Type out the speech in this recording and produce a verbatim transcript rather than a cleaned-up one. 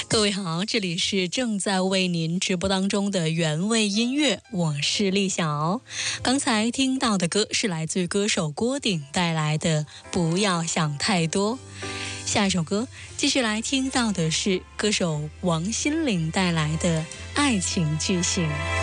各位好，这里是正在为您直播当中的原味音乐，我是丽晓。刚才听到的歌是来自歌手郭顶带来的《不要想太多》。下一首歌继续来听到的是歌手王心凌带来的《爱情巨星》。